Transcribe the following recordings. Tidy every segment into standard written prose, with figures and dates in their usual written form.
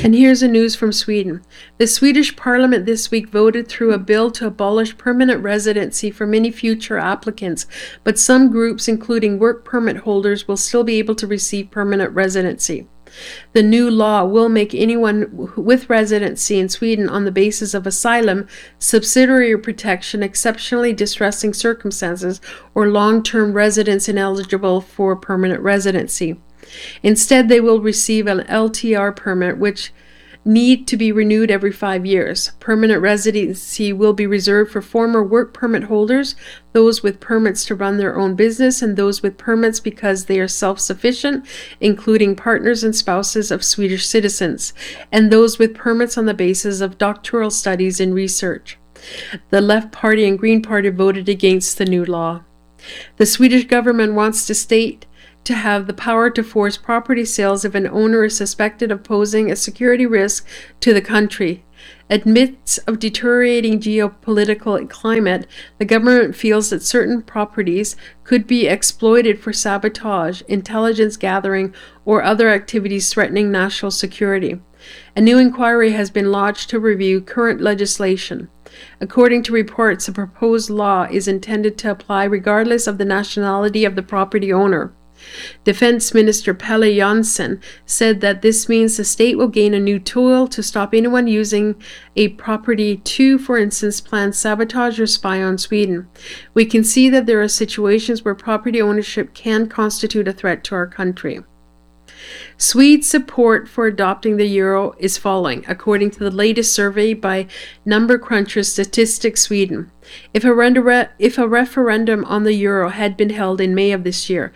And here's the news from Sweden. The Swedish parliament this week voted through a bill to abolish permanent residency for many future applicants, but some groups, including work permit holders, will still be able to receive permanent residency. The new law will make anyone with residency in Sweden on the basis of asylum, subsidiary protection, exceptionally distressing circumstances, or long-term residence ineligible for permanent residency. Instead, they will receive an LTR permit, which need to be renewed every 5 years. Permanent residency will be reserved for former work permit holders, those with permits to run their own business, and those with permits because they are self-sufficient, including partners and spouses of Swedish citizens, and those with permits on the basis of doctoral studies and research. The Left Party and Green Party voted against the new law. The Swedish government wants the state to have the power to force property sales if an owner is suspected of posing a security risk to the country. Amidst of deteriorating geopolitical climate, the government feels that certain properties could be exploited for sabotage, intelligence gathering, or other activities threatening national security. A new inquiry has been launched to review current legislation. According to reports, the proposed law is intended to apply regardless of the nationality of the property owner. Defense Minister Pelle Jansson said that this means the state will gain a new tool to stop anyone using a property to, for instance, plan sabotage or spy on Sweden. We can see that there are situations where property ownership can constitute a threat to our country. Swedes' support for adopting the euro is falling, according to the latest survey by number cruncher Statistics Sweden. If a referendum on the euro had been held in May of this year,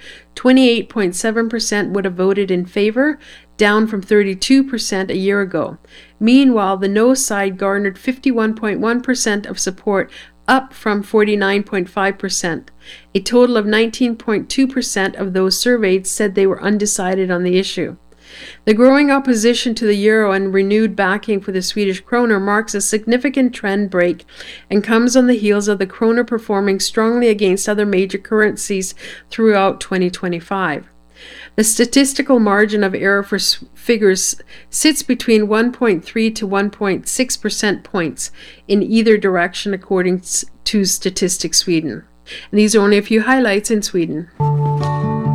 28.7% would have voted in favor, down from 32% a year ago. Meanwhile, the no side garnered 51.1% of support, up from 49.5%. A total of 19.2% of those surveyed said they were undecided on the issue. The growing opposition to the euro and renewed backing for the Swedish kroner marks a significant trend break and comes on the heels of the kroner performing strongly against other major currencies throughout 2025. The statistical margin of error for figures sits between 1.3 to 1.6% points in either direction, according to Statistics Sweden. And these are only a few highlights in Sweden.